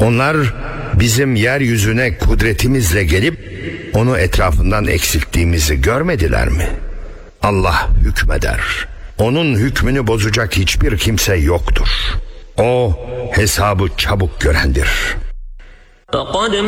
Onlar bizim yeryüzüne kudretimizle gelip onu etrafından eksilttiğimizi görmediler mi? Allah hükmeder. Onun hükmünü bozacak hiçbir kimse yoktur. O hesabı çabuk görendir.